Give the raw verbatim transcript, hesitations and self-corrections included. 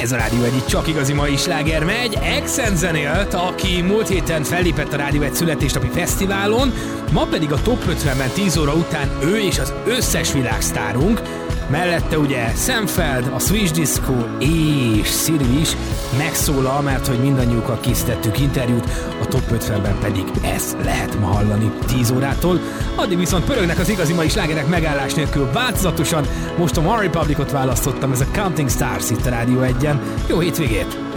Ez a Rádió egy csak igazi mai sláger megy. Exen zenélt, aki múlt héten fellépett a Rádió egy születésnapi fesztiválon, ma pedig a Top ötvenben tíz óra után ő és az összes világsztárunk. Mellette ugye Sam Feld, a Swedish Disco és Siri is megszólal, mert hogy mindannyiukkal készítettük interjút, a Top ötvenben pedig ez lehet ma hallani tíz órától. Addig viszont pörögnek az igazi mai slágerek megállás nélkül változatosan. Most a One Republicot választottam, ez a Counting Stars itt a Rádió egyen. Jó hétvégét!